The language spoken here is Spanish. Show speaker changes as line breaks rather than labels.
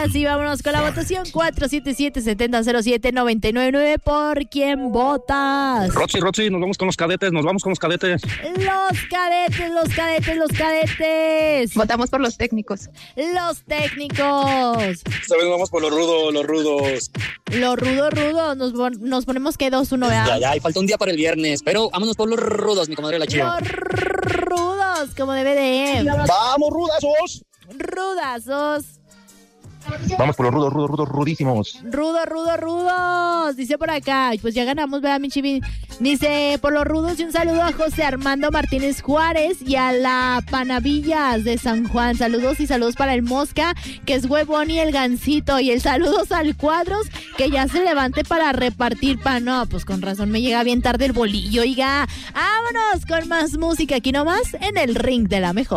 sí, vámonos con la votación 477-7007-999. ¿Por quién votas?
Roxy, nos vamos con los cadetes.
Los cadetes.
Votamos por los técnicos.
Los técnicos.
Esta vez vamos por los rudos.
Los rudos. Nos ponemos que 2-1, ¿verdad?
Ya, y falta un día para el viernes, pero vámonos por los rudos, mi comadre la Chío.
Los rudos, como debe de.
¡Vamos, rudazos!
Rudazos.
Vamos por los rudos, rudísimos.
Rudos. Dice por acá. Pues ya ganamos, ¿verdad, mi chivi? Dice por los rudos y un saludo a José Armando Martínez Juárez y a la Panavillas de San Juan. Saludos para el Mosca, que es huevón, y el Gancito. Y el saludos al Cuadros, que ya se levante para repartir pan. No, pues con razón me llega bien tarde el bolillo, oiga. Vámonos con más música aquí nomás en el Ring de la Mejor.